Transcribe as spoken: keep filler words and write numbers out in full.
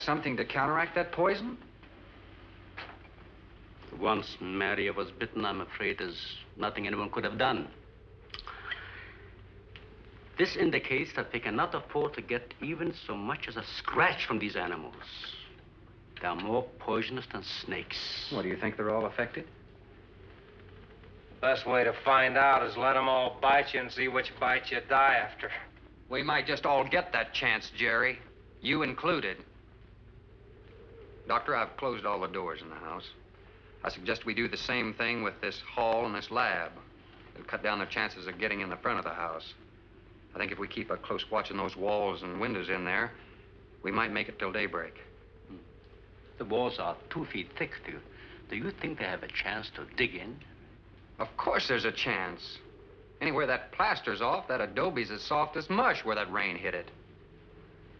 Something to counteract that poison? Once Maria was bitten, I'm afraid there's nothing anyone could have done. This indicates that they cannot afford to get even so much as a scratch from these animals. They're more poisonous than snakes. What, do you think they're all affected? Best way to find out is let them all bite you and see which bite you die after. We might just all get that chance, Jerry. You included. Doctor, I've closed all the doors in the house. I suggest we do the same thing with this hall and this lab. It'll cut down the chances of getting in the front of the house. I think if we keep a close watch on those walls and windows in there, we might make it till daybreak. The walls are two feet thick. Do you, do you think they have a chance to dig in? Of course there's a chance. Anywhere that plaster's off, that adobe's as soft as mush where that rain hit it.